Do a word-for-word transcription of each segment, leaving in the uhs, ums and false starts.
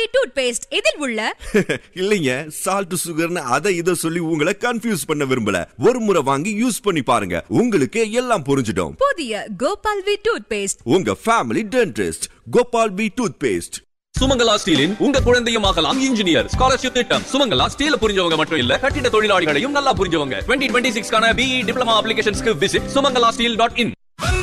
Tooth paste இதில் உள்ள இல்லைங்க, சால்ட் சுகர்னு அதை இதை சொல்லி உங்களை கன்ஃபியூஸ் பண்ண விரும்பல. ஒரு முறை வாங்கி யூஸ் பண்ணி பாருங்க, உங்களுக்கு எல்லாம் புரிஞ்சிடும். புதிய கோபால் வி டூத் பேஸ்ட், உங்க family dentist. Gopal we tooth paste. Sumangala ஸ்டீலின் உங்க குழந்தையும் ஆகலாம் இன்ஜினியர் ஸ்காலர்ஷிப் திட்டம். சுமங்கலா ஸ்டீல் புரிஞ்சவங்க மட்டும் இல்ல, கட்டிட தொழிலாளிகளையும் நல்லா புரிஞ்சவங்க. இருபது இருபத்தி ஆறு கான BE diploma அப்ளிகேஷன்ஸ்க்கு visit Sumangala steel dot in.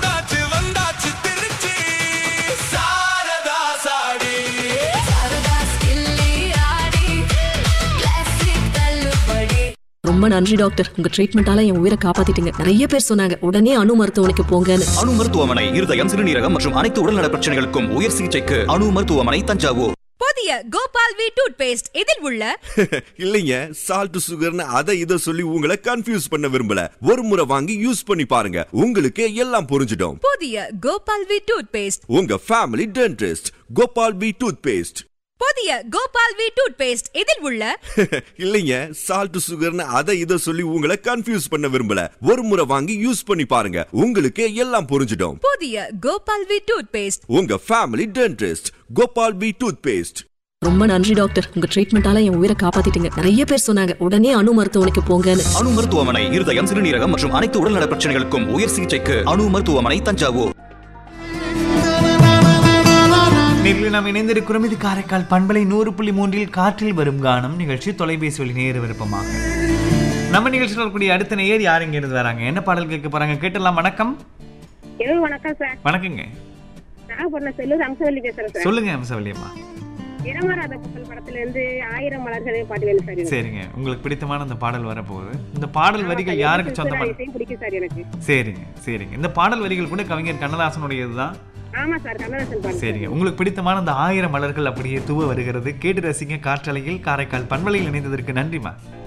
ரொம்ப நன்றி டாக்டர், உங்க ட்ரீட்மெண்டால என் உயிரை காப்பாத்திட்டீங்க. நிறைய பேர் சொன்னாங்க உடனே அணு மருத்துவமனைக்கு போங்கன்னு. அணு மருத்துவமனை இருதயம், சிறுநீரகம் மற்றும் அனைத்து உடல்நல பிரச்சனைகளுக்கும் உயர் சிகிச்சைக்கு அணு மருத்துவமனை, தஞ்சாவூர். புதிய கோபால் வி டூத் பேஸ்ட் இதில் உள்ள இல்லைங்க, சால்ட் சுகர்னு அதை இதை சொல்லி உங்களை கன்ஃபியூஸ் பண்ண விரும்பல. ஒரு முறை வாங்கி யூஸ் பண்ணி பாருங்க, உங்களுக்கு எல்லாம் புரிஞ்சிடும். புதிய கோபால் வி டூத் பேஸ்ட், உங்க family dentist. Gopal we tooth paste. புதிய கோபால் வி டூத் பேஸ்ட் இதில் உள்ள இல்லைங்க, சால்ட் சுகர்னு அதை இதை சொல்லி உங்களை கன்ஃபியூஸ் பண்ண விரும்பல. ஒரு முறை வாங்கி யூஸ் பண்ணி பாருங்க, உங்களுக்கு எல்லாம் புரிஞ்சிடும். புதிய கோபால் வி டூத் பேஸ்ட், உங்க family dentist. Gopal we tooth paste. ரொம்ப நன்றி டாக்டர், உங்க ட்ரீட்மெண்டால என் உயிரை காப்பாத்திட்டீங்க. நிறைய பேர் சொன்னாங்க உடனே அணு மருத்துவமனைக்கு போங்கன்னு. அணு மருத்துவமனை இருதயம், சிறுநீரகம் மற்றும் அனைத்து உடல்நல பிரச்சனைகளுக்கும் உயர் சிகிச்சைக்கு அணு மருத்துவமனை, தஞ்சாவூர். நேரில் நாம் இணைந்திருக்கிறோம். இது காரைக்கால் பண்பலை நூறு புள்ளி மூன்றில் காற்றில் வரும் கானம் நிகழ்ச்சி. தொலைபேசி வழி நேர விருப்பமாக நம்ம நிகழ்ச்சியில் வரக்கூடிய அடுத்த நேயர் யார் இங்க இருந்து வராங்க, என்ன பாடல் கேட்க போறாங்க கேட்டலாம். வணக்கம். வணக்கம் சார். வணக்கங்க. சொல்லுங்க அம்சவல்லியம்மா. படத்துல இருந்து ஆயிரம் மலர்களே பாட்டு வேணும் சார். சரிங்க, உங்களுக்கு பிடித்தமான அந்த பாடல் வரப்போகுது. இந்த பாடல் வரிகள் யாருக்கு சொந்தமான? பிடிக்கும் சார் எனக்கு. சரிங்க சரிங்க, இந்த பாடல் வரிகள் கூட கவிஞர் கண்ணதாசனுடையதுதான். ஆமா சார், கண்ணதாசன். சரிங்க, உங்களுக்கு பிடித்தமான அந்த ஆயிரம் மலர்கள் அப்படியே தூவ வருகிறது. கேட்டு ரசிங்க. காற்றலையில் காரைக்கால் பண்பலையில் இணைந்ததற்கு நன்றிமா.